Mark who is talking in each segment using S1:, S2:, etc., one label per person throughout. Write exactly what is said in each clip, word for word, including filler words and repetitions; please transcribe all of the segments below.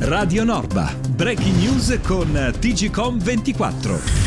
S1: Radio Norba, breaking news con T G Com ventiquattro.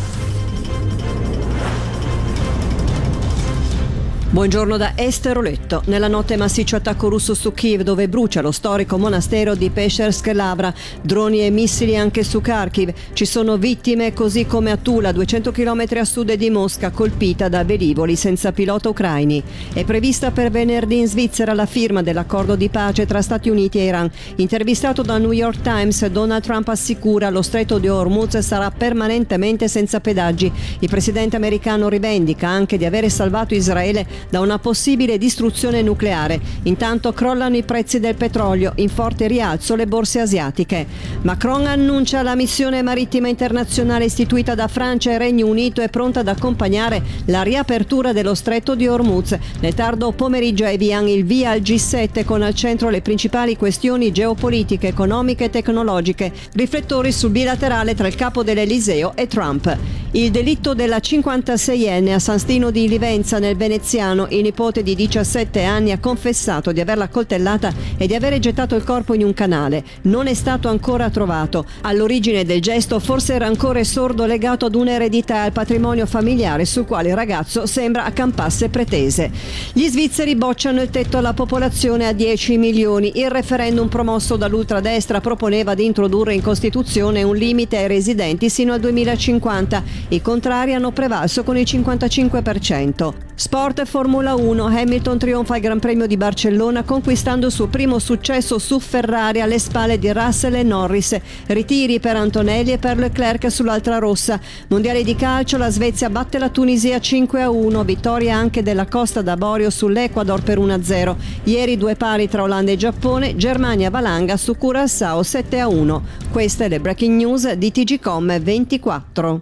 S2: Buongiorno da Esther Oletto. Nella notte massiccio attacco russo su Kiev, dove brucia lo storico monastero di Peschersk Lavra. Droni e missili anche su Kharkiv. Ci sono vittime, così come a Tula, duecento chilometri a sud di Mosca, colpita da velivoli senza pilota ucraini. È prevista per venerdì in Svizzera la firma dell'accordo di pace tra Stati Uniti e Iran. Intervistato da New York Times, Donald Trump assicura lo stretto di Hormuz sarà permanentemente senza pedaggi. Il presidente americano rivendica anche di avere salvato Israele da una possibile distruzione nucleare. Intanto crollano i prezzi del petrolio, in forte rialzo le borse asiatiche. Macron annuncia la missione marittima internazionale istituita da Francia e Regno Unito è pronta ad accompagnare la riapertura dello stretto di Hormuz. Nel tardo pomeriggio a Evian il via al G sette con al centro le principali questioni geopolitiche, economiche e tecnologiche. Riflettori sul bilaterale tra il capo dell'Eliseo e Trump. Il delitto della cinquantaseienne a San Stino di Livenza nel Veneziano. Il nipote di diciassette anni ha confessato di averla accoltellata e di avere gettato il corpo in un canale. Non è stato ancora trovato. All'origine del gesto forse il rancore sordo legato ad un'eredità e al patrimonio familiare sul quale il ragazzo sembra accampasse pretese. Gli svizzeri bocciano il tetto alla popolazione a dieci milioni. Il referendum promosso dall'ultradestra proponeva di introdurre in Costituzione un limite ai residenti sino al duemilacinquanta. I contrari hanno prevalso con il cinquantacinque per cento. Sport e Formula uno. Hamilton trionfa al Gran Premio di Barcellona conquistando il suo primo successo su Ferrari alle spalle di Russell e Norris. Ritiri per Antonelli e per Leclerc sull'altra rossa. Mondiale di calcio, la Svezia batte la Tunisia cinque a uno, vittoria anche della Costa d'Avorio sull'Ecuador per uno a zero. Ieri due pari tra Olanda e Giappone, Germania valanga su Curaçao sette a uno. Queste le breaking news di T G Com ventiquattro.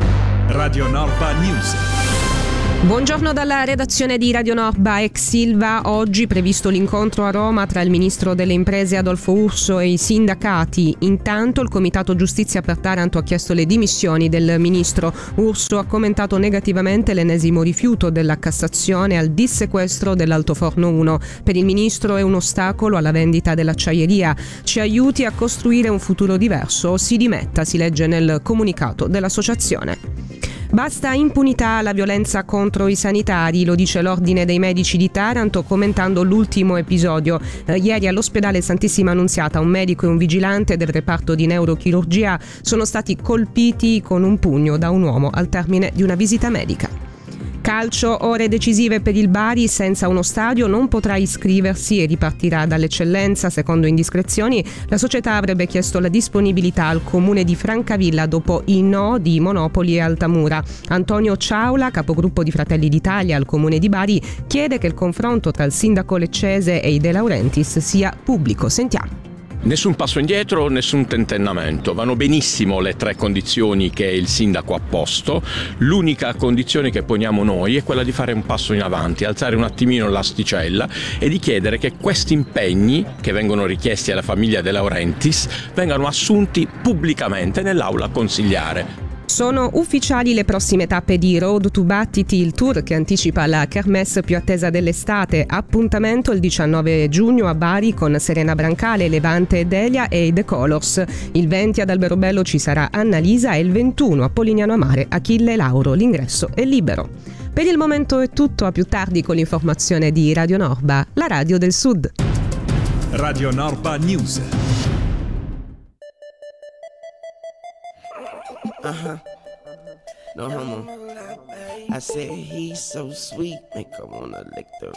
S1: Radio Norba News.
S3: Buongiorno dalla redazione di Radio Norba. Ex Silva, oggi previsto l'incontro a Roma tra il ministro delle imprese Adolfo Urso e i sindacati. Intanto il Comitato Giustizia per Taranto ha chiesto le dimissioni del ministro. Urso ha commentato negativamente l'ennesimo rifiuto della Cassazione al dissequestro dell'Altoforno uno. Per il ministro è un ostacolo alla vendita dell'acciaieria. Ci aiuti a costruire un futuro diverso o si dimetta, si legge nel comunicato dell'associazione. Basta impunità alla violenza contro i sanitari, lo dice l'Ordine dei Medici di Taranto commentando l'ultimo episodio. Eh, ieri all'ospedale Santissima Annunziata un medico e un vigilante del reparto di neurochirurgia sono stati colpiti con un pugno da un uomo al termine di una visita medica. Calcio, ore decisive per il Bari, senza uno stadio non potrà iscriversi e ripartirà dall'eccellenza. Secondo indiscrezioni, la società avrebbe chiesto la disponibilità al comune di Francavilla dopo i no di Monopoli e Altamura. Antonio Ciaula, capogruppo di Fratelli d'Italia al comune di Bari, chiede che il confronto tra il sindaco leccese e i De Laurentiis sia pubblico. Sentiamo.
S4: Nessun passo indietro, nessun tentennamento. Vanno benissimo le tre condizioni che il sindaco ha posto. L'unica condizione che poniamo noi è quella di fare un passo in avanti, alzare un attimino l'asticella e di chiedere che questi impegni che vengono richiesti alla famiglia De Laurentiis vengano assunti pubblicamente nell'aula consigliare.
S3: Sono ufficiali le prossime tappe di Road to Battiti, il tour che anticipa la kermesse più attesa dell'estate. Appuntamento il diciannove giugno a Bari con Serena Brancale, Levante e Delia e The Colors. Il venti ad Alberobello ci sarà Annalisa e il ventuno a Polignano a Mare Achille Lauro. L'ingresso è libero. Per il momento è tutto, a più tardi con l'informazione di Radio Norba, la radio del Sud.
S1: Radio Norba News.
S5: Uh-huh. No homo. I said he's so sweet, make her wanna lick the